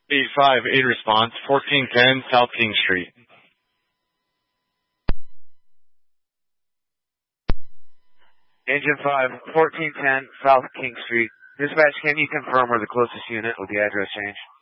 85 in response, 1410 South King Street. Engine 5, 1410 South King Street. Dispatch, can you confirm where the closest unit with the address change?